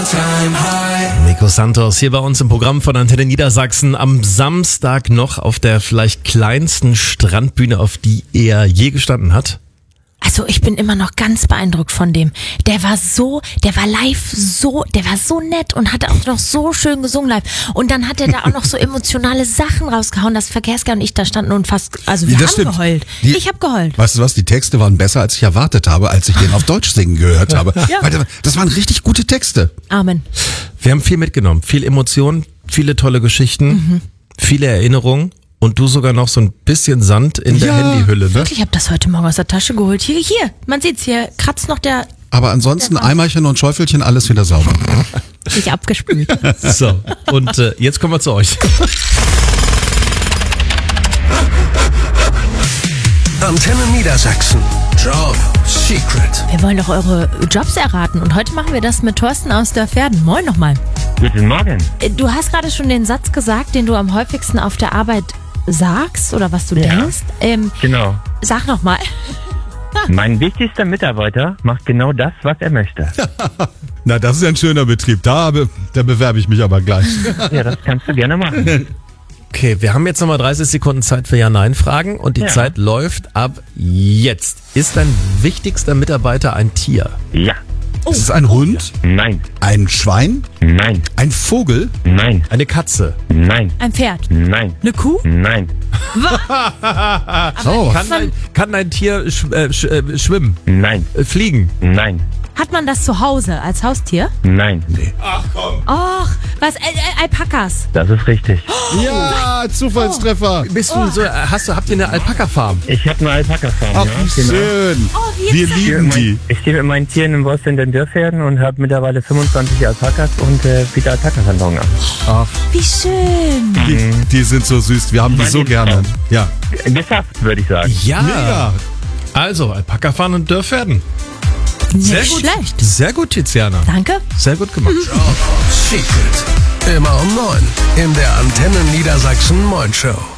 Nico Santos hier bei uns im Programm von Antenne Niedersachsen. Am Samstag noch auf der vielleicht kleinsten Strandbühne, auf die er je gestanden hat. Also ich bin immer noch ganz beeindruckt von dem. Der war live der war so nett und hat auch noch so schön gesungen live. Und dann hat er da auch noch so emotionale Sachen rausgehauen, dass Verkehrsger und ich da standen und wir haben geheult. Ich habe geheult. Weißt du was, die Texte waren besser, als ich erwartet habe, als ich den auf Deutsch singen gehört habe. Ja. Weil das waren richtig gute Texte. Amen. Wir haben viel mitgenommen, viel Emotionen, viele tolle Geschichten, viele Erinnerungen. Und du sogar noch so ein bisschen Sand in der Handyhülle, ne? Wirklich, ich habe das heute Morgen aus der Tasche geholt. Hier, man sieht's hier, kratzt noch der... Aber ansonsten Eimerchen und Schäufelchen, alles wieder sauber. Sich abgespült. So, und jetzt kommen wir zu euch. Antenne Niedersachsen. Job Secret. Wir wollen doch eure Jobs erraten und heute machen wir das mit Thorsten aus Dörferden. Moin nochmal. Guten Morgen. Du hast gerade schon den Satz gesagt, den du am häufigsten auf der Arbeit sagst oder was du denkst. Genau. Sag nochmal. Mein wichtigster Mitarbeiter macht genau das, was er möchte. Na, das ist ja ein schöner Betrieb. Da bewerbe ich mich aber gleich. Ja, das kannst du gerne machen. Okay, wir haben jetzt nochmal 30 Sekunden Zeit für Ja-Nein-Fragen und die Zeit läuft ab jetzt. Ist dein wichtigster Mitarbeiter ein Tier? Ja. Ist es ein Hund? Nein. Ein Schwein? Nein. Ein Vogel? Nein. Eine Katze? Nein. Ein Pferd? Nein. Eine Kuh? Nein. Oh. Kann ein Tier schwimmen? Nein. Fliegen? Nein. Hat man das zu Hause als Haustier? Nein. Nee. Och, was? Alpakas? Das ist richtig. Ja, Zufallstreffer. Habt ihr eine Alpaka-Farm? Ich habe eine Alpaka-Farm. Ach, Ja, wie schön. Oh, Wir lieben die. Ich stehe mit meinen Tieren im Wolfs in den Dörferden und habe mittlerweile 25 Alpakas und biete Alpaka-Sandungen an. Ach, Wie schön. die sind so süß. Wir haben die so gerne. Ja. Geschafft, würde ich sagen. Ja. Mega. Also, Alpaka fahren und Dörferden. Sehr Nicht gut. schlecht. Sehr gut, Tiziana. Danke. Sehr gut gemacht. Job Secret. Immer um 9 in der Antenne Niedersachsen Morning Show.